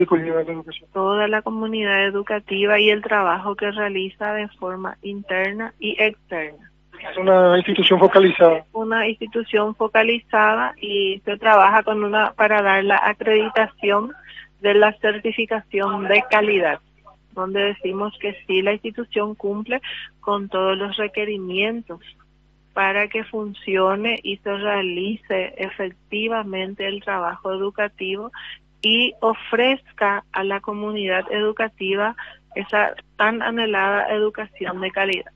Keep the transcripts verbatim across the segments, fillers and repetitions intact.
conlleva la educación? Toda la comunidad educativa y el trabajo que realiza de forma interna y externa. Es una institución focalizada. Una institución focalizada y se trabaja con una para dar la acreditación de la certificación de calidad, donde decimos que sí, la institución cumple con todos los requerimientos para que funcione y se realice efectivamente el trabajo educativo y ofrezca a la comunidad educativa esa tan anhelada educación de calidad.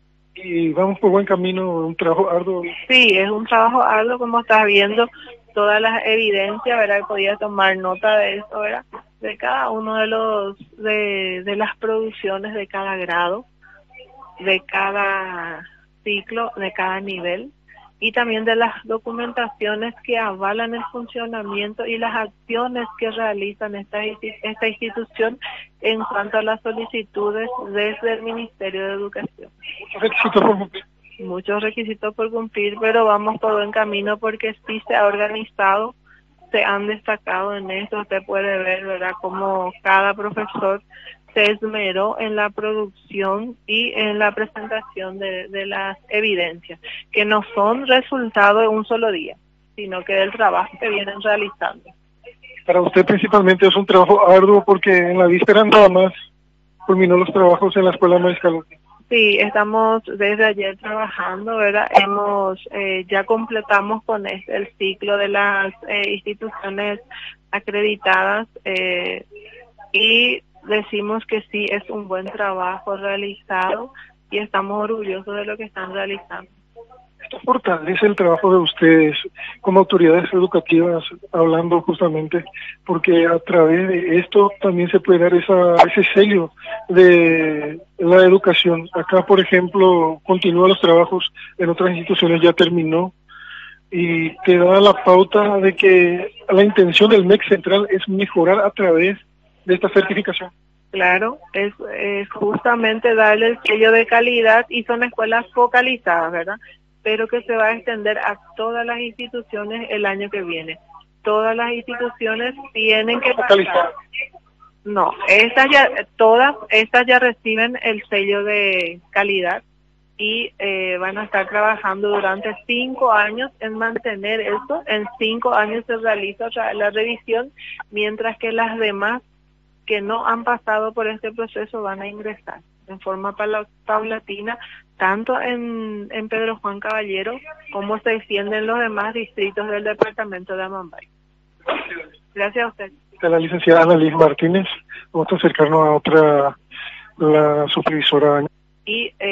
Y vamos por buen camino, un trabajo arduo. Sí, es un trabajo arduo, como estás viendo, todas las evidencias, ¿verdad? Podía tomar nota de eso, ¿verdad? De cada uno de los, de, de las producciones de cada grado, de cada ciclo, de cada nivel, y también de las documentaciones que avalan el funcionamiento y las acciones que realizan esta, esta institución en cuanto a las solicitudes desde el Ministerio de Educación. Muchos requisitos por cumplir. Muchos requisitos por cumplir, pero vamos por buen camino porque sí se ha organizado, se han destacado en esto. Usted puede ver, ¿verdad?, cómo cada profesor se esmeró en la producción y en la presentación de, de las evidencias, que no son resultado de un solo día, sino que del trabajo que vienen realizando. Para usted principalmente es un trabajo arduo porque en la víspera nada más culminó los trabajos en la Escuela Mariscalotti. Sí, estamos desde ayer trabajando, ¿verdad? Hemos, eh, ya completamos con este el ciclo de las eh, instituciones acreditadas eh, y decimos que sí, es un buen trabajo realizado y estamos orgullosos de lo que están realizando. Esto fortalece el trabajo de ustedes como autoridades educativas, hablando justamente, porque a través de esto también se puede dar esa, ese sello de la educación. Acá, por ejemplo, continúa los trabajos, en otras instituciones ya terminó, y te da la pauta de que la intención del M E C Central es mejorar a través de esta certificación. Claro, es, es justamente darle el sello de calidad y son escuelas focalizadas, ¿verdad? Pero que se va a extender a todas las instituciones el año que viene. Todas las instituciones tienen que pasar. No, estas ya, todas estas ya reciben el sello de calidad y eh, van a estar trabajando durante cinco años en mantener esto. En cinco años se realiza la revisión, mientras que las demás que no han pasado por este proceso van a ingresar en forma paulatina, tanto en, en Pedro Juan Caballero como se extienden los demás distritos del departamento de Amambay. Gracias a usted. A la licenciada Annalise Martínez, vamos a acercarnos a otra, la supervisora. Y, eh,